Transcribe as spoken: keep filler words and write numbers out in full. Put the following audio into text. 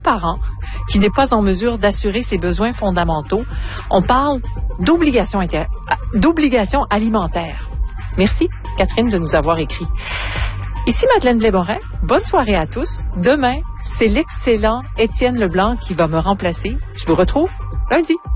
parent qui n'est pas en mesure d'assurer ses besoins fondamentaux. On parle d'obligation inter... d'obligation alimentaire. Merci, Catherine, de nous avoir écrit. Ici Madeleine Blais-Morin. Bonne soirée à tous. Demain, c'est l'excellent Étienne Leblanc qui va me remplacer. Je vous retrouve lundi.